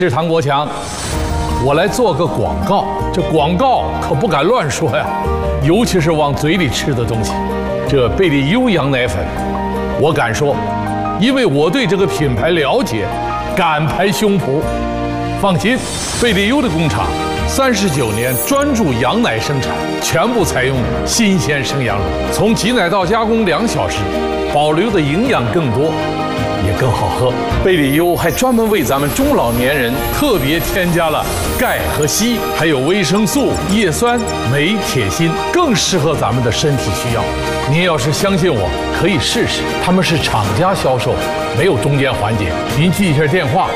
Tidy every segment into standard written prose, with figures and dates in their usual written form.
是唐国强，我来做个广告，这广告可不敢乱说呀，尤其是往嘴里吃的东西。这贝利优羊奶粉，我敢说，因为我对这个品牌了解，敢拍胸脯。放心，贝利优的工厂39年专注羊奶生产，全部采用新鲜生羊乳，从挤奶到加工2小时，保留的营养更多。也更好喝。贝利优还专门为咱们中老年人特别添加了钙和硒，还有维生素、叶酸、镁、铁、锌，更适合咱们的身体需要。您要是相信我，可以试试。他们是厂家销售，没有中间环节。您记一下电话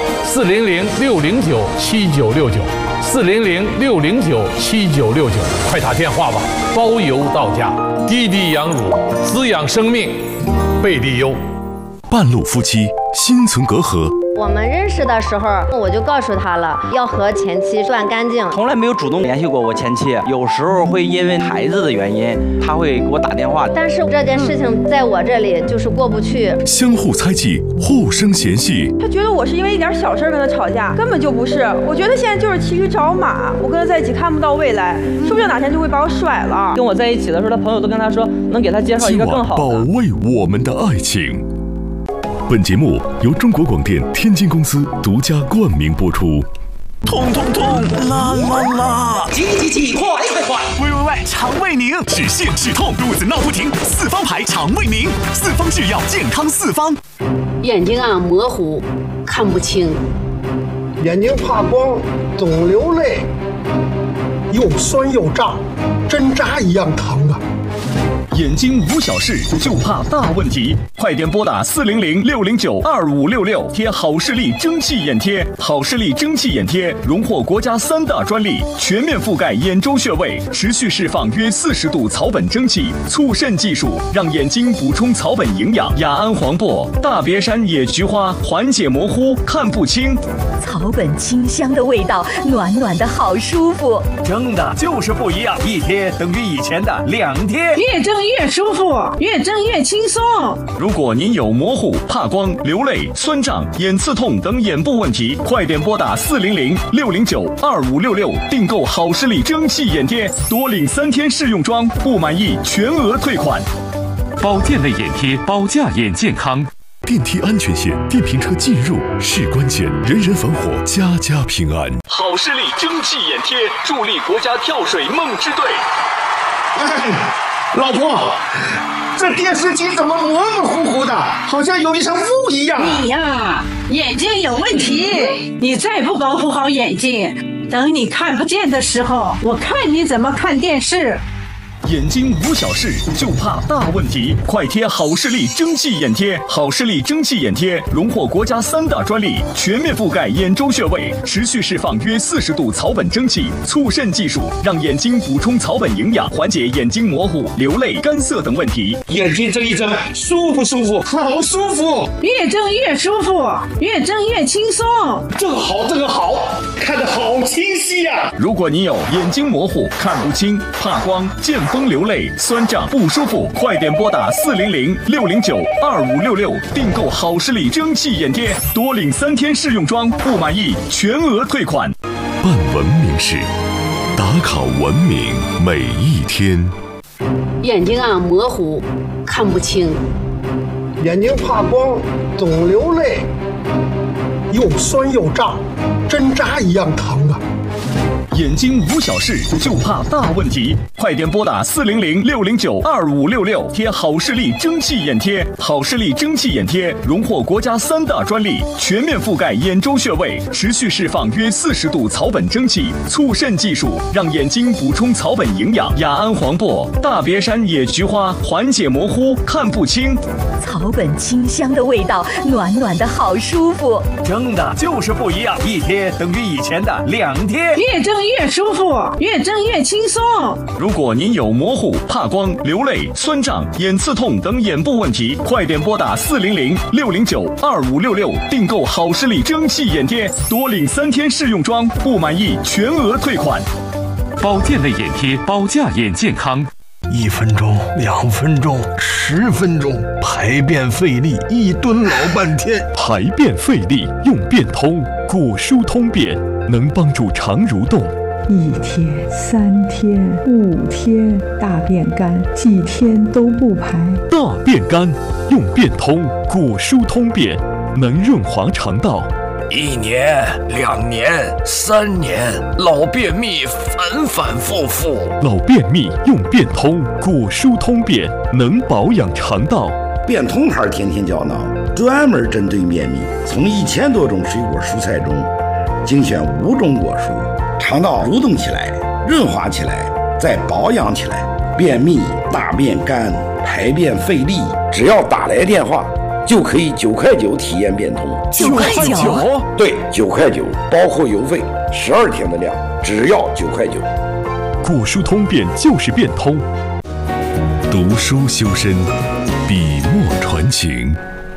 ：400-609-7969，400-609-7969，快打电话吧，包邮到家。滴滴羊乳，滋养生命，贝利优。 半路夫妻心存隔阂。 我们认识的时候，我就告诉他了，要和前妻断干净。 从来没有主动联系过我前妻，有时候会因为孩子的原因，他会给我打电话。 但是这件事情在我这里就是过不去。 相互猜忌，互生嫌隙。 他觉得我是因为一点小事跟他吵架，根本就不是。我觉得现在就是骑驴找马，我跟他在一起看不到未来，说不定哪天就会把我甩了。 跟我在一起的时候，他朋友都跟他说，能给他介绍一个更好的。 保卫我们的爱情。本节目由中国广电天津公司独家冠名播出。 痛痛痛，啦啦啦！ 急急急，快快快！ 喂，肠胃宁，止泻止痛，肚子闹不停，四方牌肠胃宁，四方制药，健康四方。 眼睛啊模糊，看不清； 眼睛怕光，总流泪，又酸又胀，针扎一样疼啊！ 眼睛无小事，就怕大问题。快点拨打400-609-2566，贴好视力蒸汽眼贴。好视力蒸汽眼贴荣获国家3大专利，全面覆盖眼周穴位，持续释放约40度草本蒸汽，促渗技术让眼睛补充草本营养。雅安黄柏、大别山野菊花缓解模糊，看不清。 草本清香的味道，暖暖的好舒服。 蒸的就是不一样，一贴等于以前的2贴。 越蒸越舒服，越蒸越轻松。 如果您有模糊、怕光、流泪、酸胀、眼刺痛等眼部问题，快点拨打400-609-2566，订购好视力蒸汽眼贴，多领3天试用装，不满意全额退款。 保健类眼贴，保驾眼健康。 电梯安全线，电瓶车进入是关键，人人防火，家家平安。 好视力蒸汽眼贴，助力国家跳水梦之队。 老婆，这电视机怎么模模糊糊的，好像有一层雾一样。 你呀，眼睛有问题，你再不保护好眼睛，等你看不见的时候，我看你怎么看电视。 眼睛无小事，就怕大问题。快贴好视力蒸汽眼贴。好视力蒸汽眼贴荣获国家3大专利，全面覆盖眼周穴位，持续释放约40度草本蒸汽，促渗技术让眼睛补充草本营养，缓解眼睛模糊、流泪、干涩等问题。 眼睛睁一睁，舒不舒服？好舒服！ 越睁越舒服，越睁越轻松。 这个好，看得好清晰呀！ 如果你有眼睛模糊、看不清、怕光、见风流泪、酸胀不舒服，快点拨打400-609-2566，订购好视力蒸汽眼贴，多领3天试用装，不满意全额退款。 办文明事，打卡文明每一天。 眼睛啊模糊，看不清； 眼睛怕光，总流泪，又酸又胀，针扎一样疼啊！ 眼睛无小事，就怕大问题。快点拨打400-609-2566，贴好视力蒸汽眼贴。好视力蒸汽眼贴荣获国家3大专利，全面覆盖眼周穴位，持续释放约40度草本蒸汽，促渗技术让眼睛补充草本营养。雅安黄柏、大别山野菊花缓解模糊，看不清。 草本清香的味道，暖暖的好舒服。 蒸的就是不一样，一贴等于以前的2贴。 越蒸越舒服，越蒸越轻松。 如果您有模糊、怕光、流泪、酸胀、眼刺痛等眼部问题，快点拨打400-609-2566，订购好视力蒸汽眼贴，多领3天试用装，不满意全额退款。 保健类眼贴，保驾眼健康。 1分钟、2分钟、10分钟，排便费力，1蹲老半天。 排便费力用便通，果蔬通便能帮助肠蠕动。 1天、3天、5天，大便干，几天都不排。 大便干用便通，果蔬通便能润滑肠道。 1年、2年、3年，老便秘反反复复。 老便秘用便通，果蔬通便能保养肠道。 便通牌天天胶囊专门针对便秘，从1000多种水果蔬菜中精选5种果蔬，肠道蠕动起来，润滑起来，再保养起来。便秘、大便干、排便费力，只要打来电话就可以9块9体验便通。 9块9？ 对，9块9，包括邮费，12天的量，只要9块9。 果蔬通便就是便通。读书修身，笔墨传情。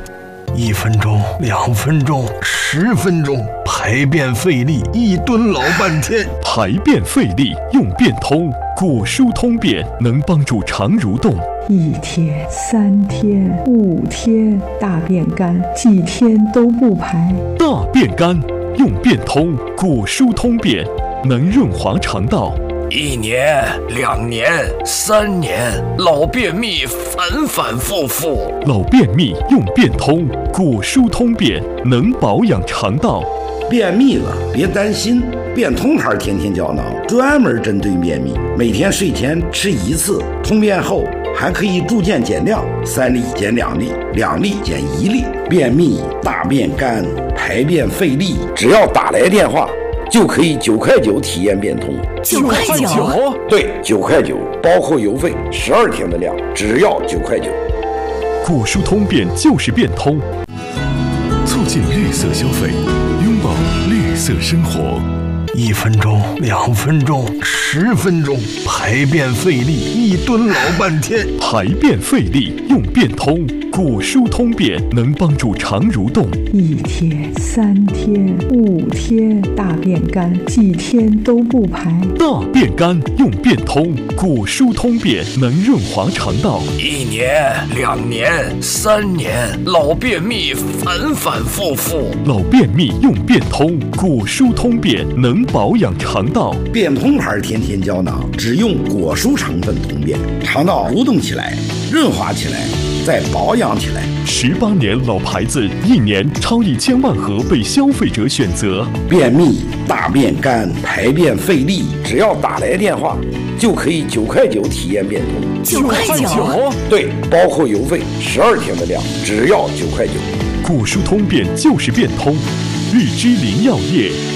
1分钟、2分钟、10分钟，排便费力，1蹲老半天。 排便费力用便通，果蔬通便能帮助肠蠕动。 1天、3天、5天，大便干，几天都不排。 大便干用便通，果蔬通便能润滑肠道。 1年、2年、3年，老便秘反反复复。 老便秘用便通，果蔬通便能保养肠道。 便秘了别担心，便通牌天天胶囊专门针对便秘，每天睡前吃1次，通便后还可以逐渐减量，3粒减2粒，2粒减1粒。便秘、大便干、排便费力，只要打来电话就可以9块9体验便通。 9块9？ 对，9块9，包括邮费，12天的量，只要9块9。 果蔬通便就是便通，促进绿色消费，拥抱绿色生活。 1分钟、2分钟、10分钟，排便费力，1蹲老半天。 排便费力用便通，果蔬通便能帮助肠蠕动。 1天、3天、5天，大便干，几天都不排。 大便干用便通，果蔬通便能润滑肠道。 1年、2年、3年，老便秘反反复复。 老便秘用便通，果蔬通便能保养肠道。 便通牌天天胶囊只用果蔬成分通便，肠道蠕动起来，润滑起来，再保养起来。 18年老牌子，1年超1000万盒被消费者选择。 便秘、大便干、排便费力，只要打来电话就可以9块9体验便通。 9块9？ 对，包括邮费，12天的量，只要9块9。 果蔬通便就是便通，绿之灵药业